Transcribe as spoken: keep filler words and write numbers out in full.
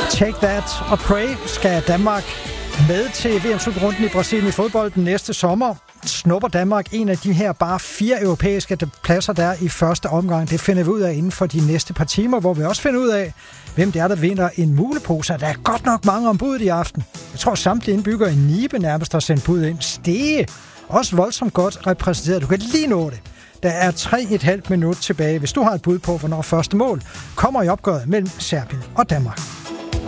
Take That og Pray skal Danmark med til V M-slutrunden i Brasilien i fodbold den næste sommer. Snupper Danmark en af de her bare fire europæiske pladser der i første omgang. Det finder vi ud af inden for de næste par timer, hvor vi også finder ud af, hvem det er, der vinder en mulepose. Der er godt nok mange ombud i aften. Jeg tror, samtlige indbyggere i Nibe nærmest har sendt bud ind. Stege, også voldsomt godt repræsenteret. Du kan lige nå det. Der er tre et halvt minut tilbage, hvis du har et bud på, hvornår første mål kommer i opgøret mellem Serbien og Danmark.